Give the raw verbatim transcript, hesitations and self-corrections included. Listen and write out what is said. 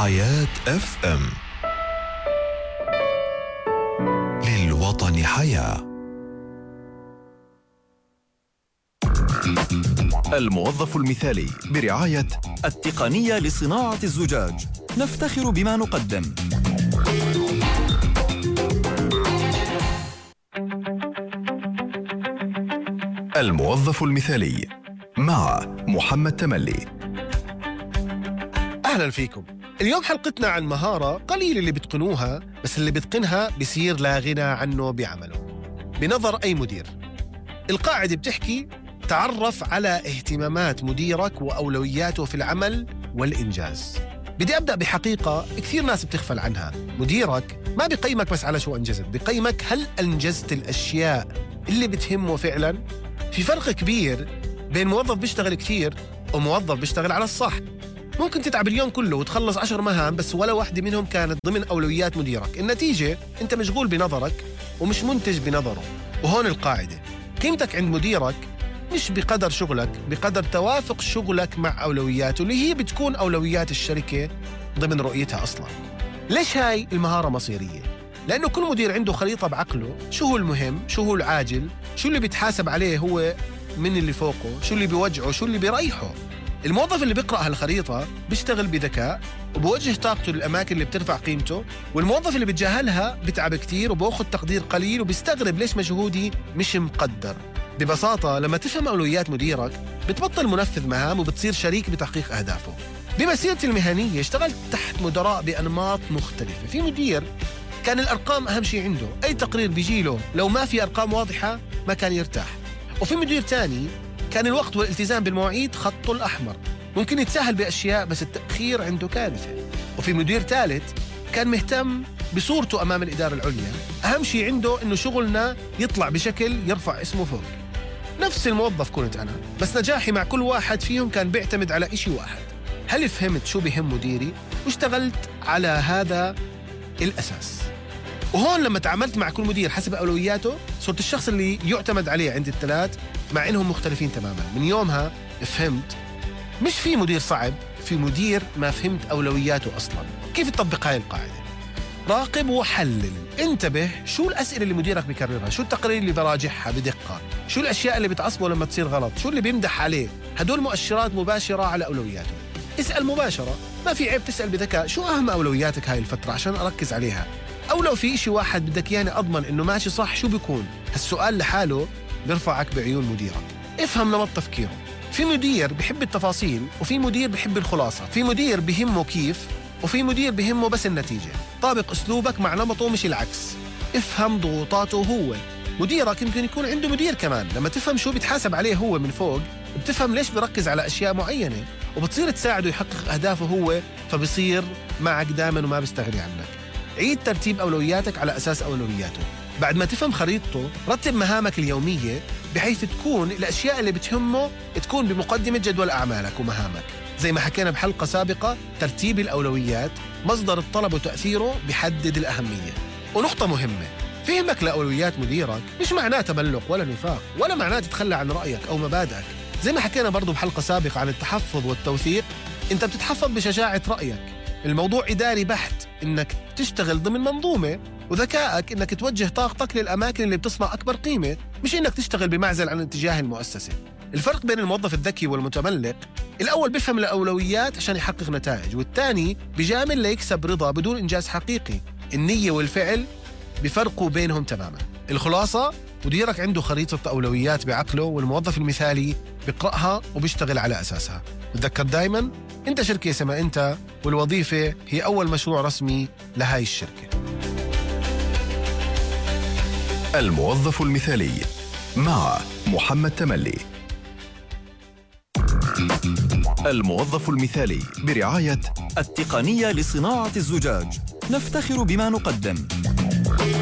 حياة اف ام. للوطن حياة. الموظف المثالي برعاية التقنية لصناعة الزجاج. نفتخر بما نقدم. الموظف المثالي مع محمد تملي. أهلا فيكم. اليوم حلقتنا عن مهارة قليل اللي بتقنوها، بس اللي بتقنها بيصير لا غنى عنه بعمله بنظر أي مدير. القاعدة بتحكي: تعرف على اهتمامات مديرك وأولوياته في العمل والإنجاز. بدي أبدأ بحقيقة كثير ناس بتغفل عنها. مديرك ما بيقيمك بس على شو أنجزت، بيقيمك هل أنجزت الأشياء اللي بتهمه فعلا. في فرق كبير بين موظف بيشتغل كثير وموظف بيشتغل على الصح. ممكن تتعب اليوم كله وتخلص عشر مهام بس ولا واحدة منهم كانت ضمن أولويات مديرك. النتيجة أنت مشغول بنظرك ومش منتج بنظره. وهون القاعدة: قيمتك عند مديرك مش بقدر شغلك، بقدر توافق شغلك مع أولوياته اللي هي بتكون أولويات الشركة ضمن رؤيتها أصلا. ليش هاي المهارة مصيرية؟ لأنه كل مدير عنده خريطة بعقله، شو هو المهم، شو هو العاجل، شو اللي بيتحاسب عليه هو من اللي فوقه، شو اللي بيوجعه، شو اللي بيريحه. الموظف اللي بيقرأ هالخريطة بيشتغل بذكاء وبوجه طاقته للأماكن اللي بترفع قيمته، والموظف اللي بيتجاهلها بتعب كتير وبأخذ تقدير قليل وبيستغرب ليش مجهودي مش مقدر. ببساطة لما تفهم أولويات مديرك بتبطل منفذ مهام وبتصير شريك بتحقيق أهدافه. بمسيرتي المهنية اشتغلت تحت مدراء بأنماط مختلفة. في مدير كان الأرقام أهم شيء عنده، أي تقرير بيجيله لو ما في أرقام واضحة ما كان يرتاح. وفي مدير تاني كان الوقت والالتزام بالمواعيد خطه الأحمر، ممكن يتساهل بأشياء بس التأخير عنده كارثة. وفي مدير ثالث كان مهتم بصورته أمام الإدارة العليا، أهم شيء عنده إنه شغلنا يطلع بشكل يرفع اسمه فوق. نفس الموظف كنت أنا، بس نجاحي مع كل واحد فيهم كان بيعتمد على إشي واحد: هل فهمت شو بهم مديري واشتغلت على هذا الأساس. وهون لما تعاملت مع كل مدير حسب أولوياته صرت الشخص اللي يعتمد عليه عند الثلاث، مع إنهم مختلفين تماما. من يومها فهمت مش في مدير صعب، في مدير ما فهمت أولوياته أصلا. كيف تطبق هاي القاعدة؟ راقب وحلل. انتبه شو الأسئلة اللي مديرك بيكررها، شو التقارير اللي براجعها بدقة، شو الأشياء اللي بتعصبه لما تصير غلط، شو اللي بيمدح عليه. هدول مؤشرات مباشرة على أولوياته. اسأل مباشرة، ما في عيب تسأل بذكاء: شو أهم أولوياتك هاي الفترة عشان أركز عليها؟ أو لو في إشي واحد بدك ياني أضمن إنه ماشي صح شو بيكون؟ هالسؤال لحاله بيرفعك بعيون مديرك. افهم نمط تفكيره. في مدير بيحب التفاصيل وفي مدير بيحب الخلاصة. في مدير بيهمه كيف وفي مدير بيهمه بس النتيجة. طابق أسلوبك مع نمطه مش العكس. افهم ضغوطاته هو. مديرك يمكن يكون عنده مدير كمان. لما تفهم شو بيتحاسب عليه هو من فوق بتفهم ليش بركز على أشياء معينة وبتصير تساعده يحقق أهدافه هو، فبصير معك دائما وما بيستغني عنك. عيد ترتيب أولوياتك على أساس أولوياته. بعد ما تفهم خريطته رتب مهامك اليومية بحيث تكون الأشياء اللي بتهمه تكون بمقدمة جدول أعمالك ومهامك. زي ما حكينا بحلقة سابقة، ترتيب الأولويات مصدر الطلب وتأثيره بيحدد الأهمية. ونقطة مهمة: فهمك لأولويات مديرك مش معناه تملق ولا نفاق ولا معناه تتخلى عن رأيك أو مبادئك. زي ما حكينا برضو بحلقة سابقة عن التحفظ والتوثيق، أنت بتتحفظ بشجاعة رأيك. الموضوع إداري بحت، إنك تشتغل ضمن منظومة، وذكائك إنك توجه طاقتك للأماكن اللي بتصنع أكبر قيمة، مش إنك تشتغل بمعزل عن اتجاه المؤسسة. الفرق بين الموظف الذكي والمتملق: الأول بيفهم الأولويات عشان يحقق نتائج، والثاني بيجامل ليكسب رضا بدون إنجاز حقيقي. النية والفعل بيفرقوا بينهم تماما. الخلاصة: مديرك عنده خريطة أولويات بعقله، والموظف المثالي بيقرأها وبيشتغل على أساسها. تذكر دايما أنت شركة اسمها أنت، والوظيفة هي أول مشروع رسمي لهاي الشركة. الموظف المثالي مع محمد تملي. الموظف المثالي برعاية التقنية لصناعة الزجاج. نفتخر بما نقدم.